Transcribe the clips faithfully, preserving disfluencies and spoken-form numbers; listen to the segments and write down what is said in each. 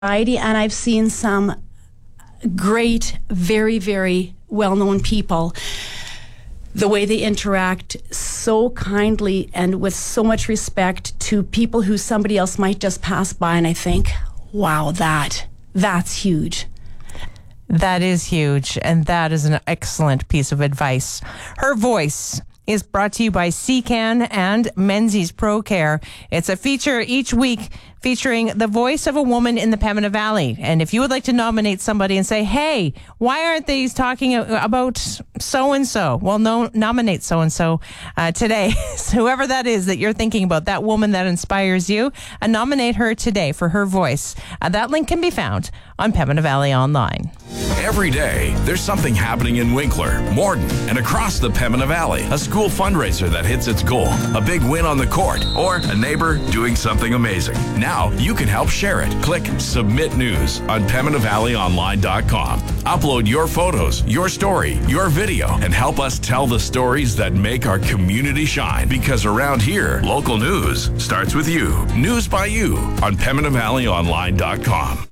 And I've seen some great, very, very well-known people. The way they interact so kindly and with so much respect to people who somebody else might just pass by, and I think, wow, that, that's huge. That is huge, and that is an excellent piece of advice. Her Voice is brought to you by C CAN and Menzies Pro Care. It's a feature each week featuring the voice of a woman in the Pembina Valley. And if you would like to nominate somebody and say, hey, why aren't they talking about so-and-so? Well, no, nominate so-and-so uh, today. So whoever that is that you're thinking about, that woman that inspires you, uh, nominate her today for Her Voice. Uh, that link can be found on Pembina Valley Online. Every day, there's something happening in Winkler, Morden, and across the Pembina Valley. A school fundraiser that hits its goal, a big win on the court, or a neighbor doing something amazing. Now, you can help share it. Click Submit News on Pembina Valley Online dot com. Upload your photos, your story, your video, and help us tell the stories that make our community shine. Because around here, local news starts with you. News by you on Pembina Valley Online dot com.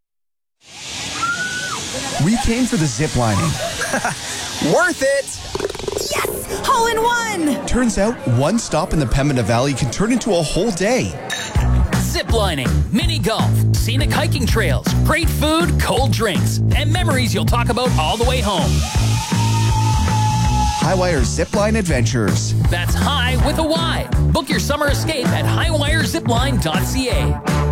We came for the zip lining. Worth it! Yes! Hole in one! Turns out one stop in the Pembina Valley can turn into a whole day. Zip lining, mini golf, scenic hiking trails, great food, cold drinks, and memories you'll talk about all the way home. Highwire Zipline Adventures. That's high with a Y. Book your summer escape at highwire zipline dot c a.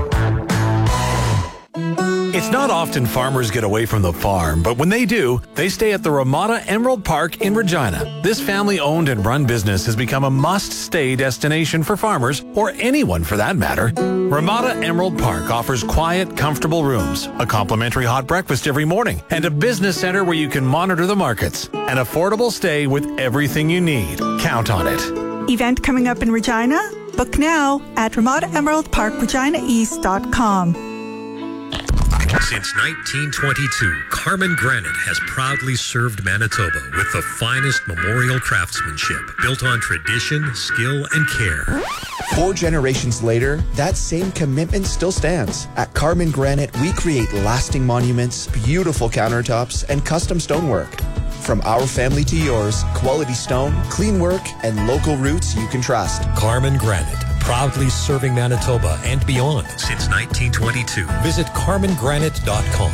It's not often farmers get away from the farm, but when they do, they stay at the Ramada Emerald Park in Regina. This family-owned and run business has become a must-stay destination for farmers, or anyone for that matter. Ramada Emerald Park offers quiet, comfortable rooms, a complimentary hot breakfast every morning, and a business center where you can monitor the markets. An affordable stay with everything you need. Count on it. Event coming up in Regina? Book now at ramada emerald park regina east dot com. Since nineteen twenty-two, Carmen Granite has proudly served Manitoba with the finest memorial craftsmanship built on tradition, skill, and care. Four generations later, that same commitment still stands. At Carmen Granite, we create lasting monuments, beautiful countertops, and custom stonework. From our family to yours, quality stone, clean work, and local roots you can trust. Carmen Granite, proudly serving Manitoba and beyond since nineteen twenty-two. Visit carmen granite dot com.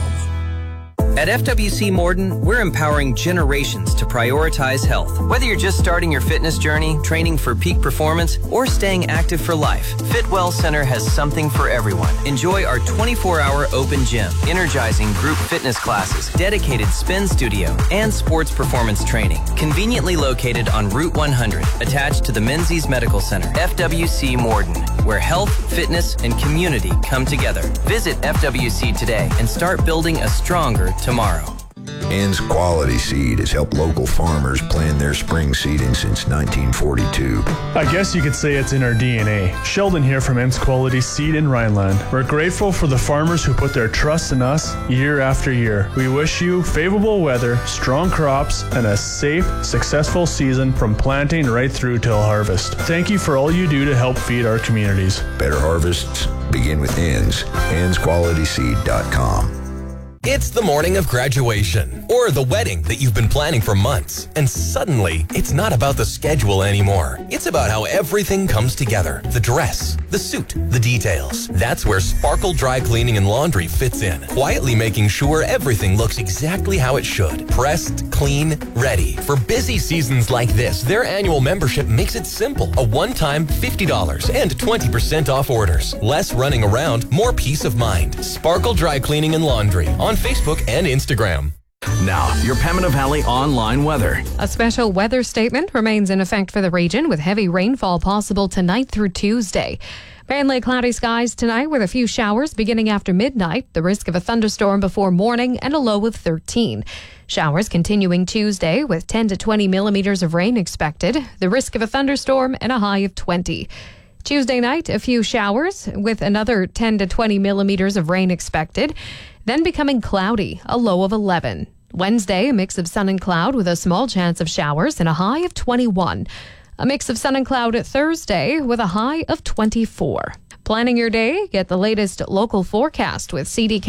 At F W C Morden, we're empowering generations to prioritize health. Whether you're just starting your fitness journey, training for peak performance, or staying active for life, Fitwell Center has something for everyone. Enjoy our twenty-four hour open gym, energizing group fitness classes, dedicated spin studio, and sports performance training. Conveniently located on Route one hundred, attached to the Menzies Medical Center. F W C Morden, where health, fitness, and community come together. Visit F W C today and start building a stronger tomorrow. Ends Quality Seed has helped local farmers plan their spring seeding since nineteen forty-two. I guess you could say it's in our D N A. Sheldon here from Ends Quality Seed in Rhineland. We're grateful for the farmers who put their trust in us year after year. We wish you favorable weather, strong crops, and a safe, successful season from planting right through till harvest. Thank you for all you do to help feed our communities. Better harvests begin with Ends. ends quality seed dot com. It's the morning of graduation, or the wedding that you've been planning for months, and suddenly, it's not about the schedule anymore. It's about how everything comes together. The dress, the suit, the details. That's where Sparkle Dry Cleaning and Laundry fits in, quietly making sure everything looks exactly how it should. Pressed, clean, ready. For busy seasons like this, their annual membership makes it simple. A one-time fifty dollars and twenty percent off orders. Less running around, more peace of mind. Sparkle Dry Cleaning and Laundry on Facebook and Instagram. Now, your Pembina Valley online weather. A special weather statement remains in effect for the region, with heavy rainfall possible tonight through Tuesday. Mainly cloudy skies tonight with a few showers beginning after midnight, the risk of a thunderstorm before morning, and a low of thirteen. Showers continuing Tuesday with ten to twenty millimeters of rain expected, the risk of a thunderstorm, and a high of twenty. Tuesday night, a few showers with another ten to twenty millimeters of rain expected, then becoming cloudy, a low of eleven. Wednesday, a mix of sun and cloud with a small chance of showers and a high of twenty-one. A mix of sun and cloud Thursday with a high of twenty-four. Planning your day? Get the latest local forecast with C D K.